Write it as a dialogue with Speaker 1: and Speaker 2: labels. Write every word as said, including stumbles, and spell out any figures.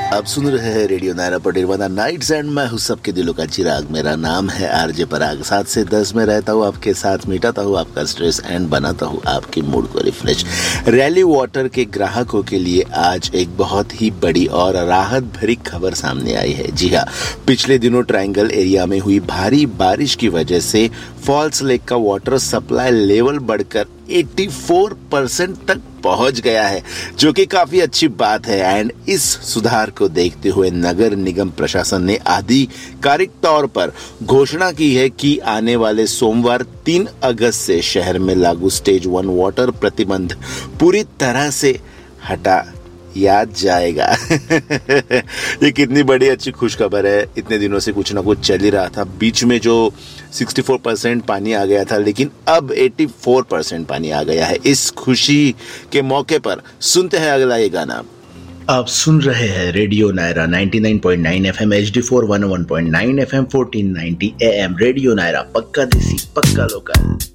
Speaker 1: आप सुन रहे हैं रेडियो नायरा पर निर्वाणा नाइट्स एंड मैं हूँ सबके दिलों का चिराग। मेरा नाम है आरजे पराग। सात से दस में रहता हूँ आपके साथ, मिटाता हूँ आपका स्ट्रेस एंड बनाता हूँ आपके मूड को रिफ्रेश। रैली वाटर के ग्राहकों के लिए आज एक बहुत ही बड़ी और राहत भरी खबर सामने आई है। जी हाँ, पिछले दिनों ट्रायंगल एरिया में हुई भारी बारिश की वजह से फॉल्स लेक का वाटर सप्लाई लेवल बढ़कर चौरासी परसेंट तक पहुंच गया है, जो कि काफी अच्छी बात है। एंड इस सुधार को देखते हुए नगर निगम प्रशासन ने आधिकारिक तौर पर घोषणा की है कि आने वाले सोमवार तीन अगस्त से शहर में लागू स्टेज वन वाटर प्रतिबंध पूरी तरह से हटा याद जाएगा। ये कितनी बड़ी अच्छी खुशखबर है। इतने दिनों से कुछ ना कुछ चल ही रहा था। बीच में जो चौंसठ परसेंट पानी आ गया था, लेकिन अब चौरासी परसेंट पानी आ गया है। इस खुशी के मौके पर सुनते हैं अगला ये गाना। आप सुन रहे हैं रेडियो नायरा निन्यानवे point now FM, H D four one one point nine FM, fourteen ninety am. Radio Naira, पक्का देसी पक्का लोकल।